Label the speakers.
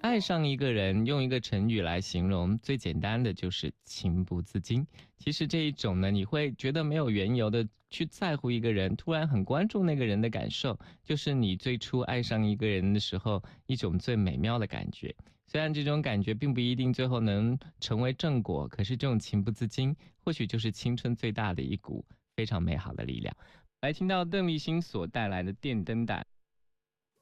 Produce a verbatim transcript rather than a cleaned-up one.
Speaker 1: 爱上一个人，用一个成语来形容，最简单的就是情不自禁。其实这一种呢，你会觉得没有缘由的去在乎一个人，突然很关注那个人的感受，就是你最初爱上一个人的时候一种最美妙的感觉。虽然这种感觉并不一定最后能成为正果，可是这种情不自禁，或许就是青春最大的一股非常美好的力量。来听到邓丽欣所带来的电灯胆。